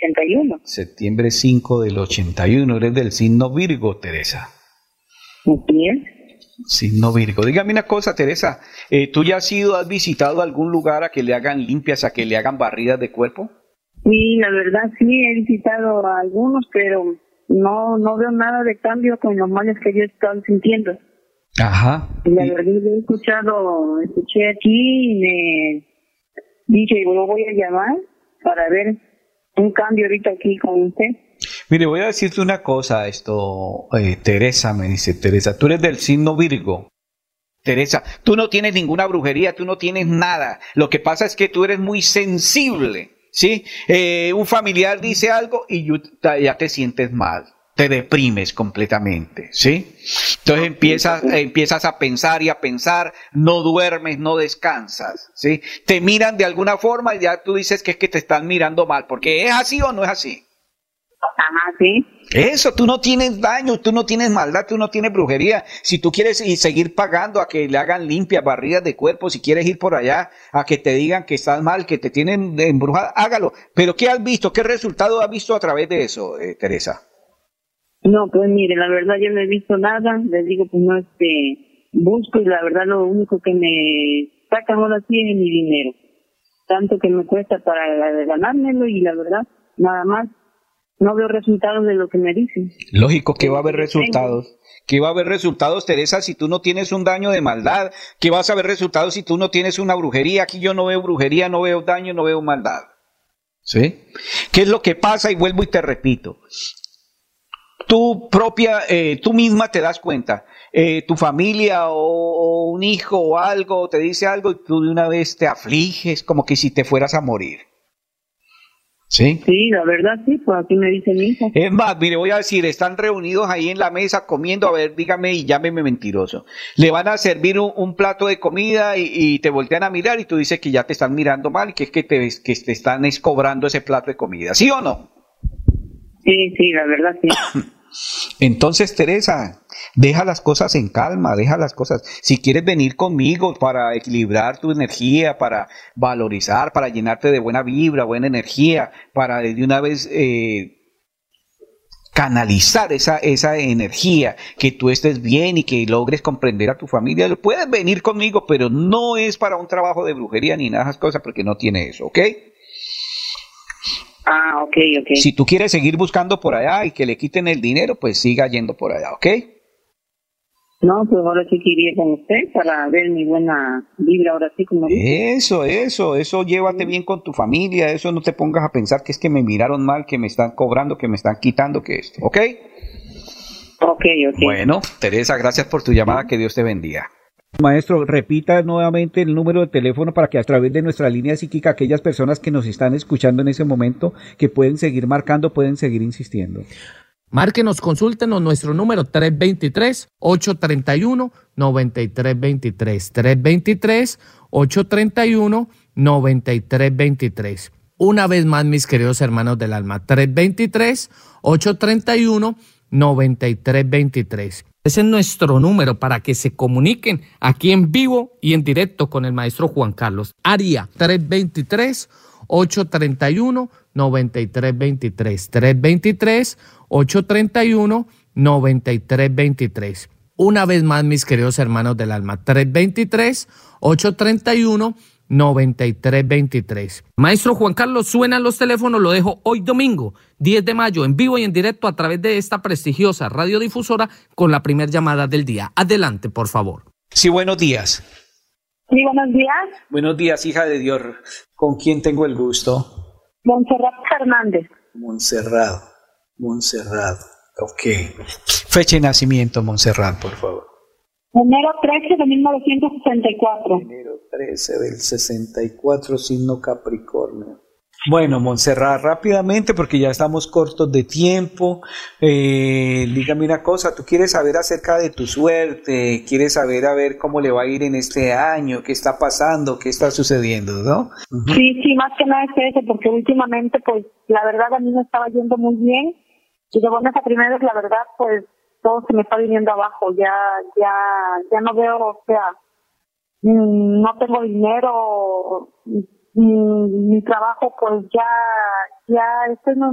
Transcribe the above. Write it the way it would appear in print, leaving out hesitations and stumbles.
81. Septiembre 5 del 81. Eres del signo Virgo, Teresa. Bien. Signo Virgo. Dígame una cosa, Teresa. ¿Tú ya has visitado algún lugar a que le hagan limpias, a que le hagan barridas de cuerpo? Sí, la verdad sí, he visitado a algunos, pero no veo nada de cambio con los males que yo estaba sintiendo. Ajá. Y la verdad escuché aquí y me dije, lo voy a llamar para ver un cambio ahorita aquí con usted. Mire, voy a decirte una cosa, Teresa, me dice Teresa, tú eres del signo Virgo. Teresa, tú no tienes ninguna brujería, tú no tienes nada. Lo que pasa es que tú eres muy sensible, ¿sí? Un familiar dice algo y ya te sientes mal, te deprimes completamente, ¿sí? Entonces empiezas a pensar y a pensar, no duermes, no descansas, ¿sí? Te miran de alguna forma y ya tú dices que es que te están mirando mal, porque ¿es así o no es así? Ajá, sí. Eso, tú no tienes daño, tú no tienes maldad, tú no tienes brujería. Si tú quieres seguir pagando a que le hagan limpias, barridas de cuerpo, si quieres ir por allá a que te digan que estás mal, que te tienen embrujada, hágalo. Pero ¿qué has visto? ¿Qué resultado has visto a través de eso, Teresa? No, pues mire, la verdad yo no he visto nada, les digo, pues no, busco y la verdad lo único que me sacan ahora sí es mi dinero. Tanto que me cuesta para ganármelo y la verdad, nada más. No veo resultados de lo que me dicen. Lógico que va a haber resultados. ¿Qué va a haber resultados, Teresa, si tú no tienes un daño de maldad? ¿Qué vas a ver resultados si tú no tienes una brujería? Aquí yo no veo brujería, no veo daño, no veo maldad. ¿Sí? ¿Qué es lo que pasa? Y vuelvo y te repito. Tú misma te das cuenta. Tu familia o un hijo o algo te dice algo y tú de una vez te afliges como que si te fueras a morir. ¿Sí? Sí, la verdad sí, pues aquí me dice mi hija. Es más, mire, voy a decir, están reunidos ahí en la mesa comiendo, a ver, dígame y llámeme mentiroso. Le van a servir un plato de comida y te voltean a mirar y tú dices que ya te están mirando mal y que es que te están cobrando ese plato de comida, ¿sí o no? Sí, la verdad sí. Entonces, Teresa, deja las cosas en calma, deja las cosas. Si quieres venir conmigo para equilibrar tu energía, para valorizar, para llenarte de buena vibra, buena energía, para de una vez canalizar esa energía, que tú estés bien y que logres comprender a tu familia, puedes venir conmigo, pero no es para un trabajo de brujería ni nada de esas cosas, porque no tiene eso, ¿ok? Ah, ok. Si tú quieres seguir buscando por allá y que le quiten el dinero, pues siga yendo por allá, ¿ok? No, pues ahora sí que iría con usted para ver mi buena vibra, ahora sí como... Eso, llévate bien con tu familia, eso no te pongas a pensar que es que me miraron mal, que me están cobrando, que me están quitando, que esto, ¿ok? Ok. Bueno, Teresa, gracias por tu llamada, que Dios te bendiga. Maestro, repita nuevamente el número de teléfono para que a través de nuestra línea psíquica aquellas personas que nos están escuchando en ese momento, que pueden seguir marcando, pueden seguir insistiendo. Márquenos, consúltenos nuestro número 323-831-9323. 323-831-9323. Una vez más, mis queridos hermanos del alma, 323-831-9323. Ese es nuestro número para que se comuniquen aquí en vivo y en directo con el maestro Juan Carlos. Área 323-831-9323. 323-831-9323. Una vez más, mis queridos hermanos del alma, 323-831-9323. Maestro Juan Carlos, suenan los teléfonos, lo dejo hoy domingo, 10 de mayo, en vivo y en directo a través de esta prestigiosa radiodifusora con la primera llamada del día. Adelante, por favor. Sí, buenos días. Sí, buenos días. Buenos días, hija de Dios. ¿Con quién tengo el gusto? Montserrat Fernández. Montserrat. Ok. Fecha de nacimiento, Montserrat, por favor. Enero 13 de 1964. Enero 13 del 64, signo Capricornio. Bueno, Montserrat, rápidamente, porque ya estamos cortos de tiempo. Dígame una cosa, ¿tú quieres saber acerca de tu suerte? ¿Quieres saber a ver cómo le va a ir en este año? ¿Qué está pasando? ¿Qué está sucediendo? ¿No? Uh-huh. Sí, más que nada es eso, porque últimamente, pues, la verdad a mí me estaba yendo muy bien. Y de buenas a primeras, la verdad, pues, todo se me está viniendo abajo. Ya no veo, o sea, no tengo dinero. Mi trabajo, pues, ya estoy